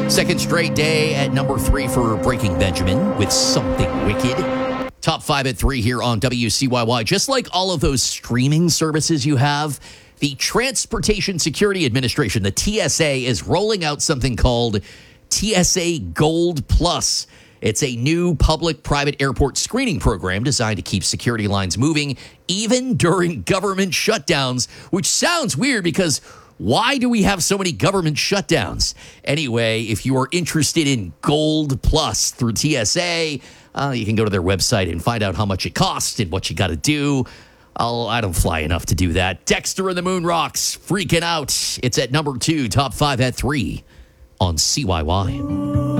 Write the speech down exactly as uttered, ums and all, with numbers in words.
Second straight day at number three for Breaking Benjamin with Something Wicked. Top five at three here on W C Y Y. Just like all of those streaming services you have, the Transportation Security Administration, the T S A, is rolling out something called T S A Gold Plus. It's a new public-private airport screening program designed to keep security lines moving even during government shutdowns, which sounds weird because why do we have so many government shutdowns? Anyway, if you are interested in Gold Plus through T S A, uh, you can go to their website and find out how much it costs and what you got to do. I'll, I don't fly enough to do that. Dexter and the Moon Rocks, freaking out. It's at number two, top five at three on C Y Y.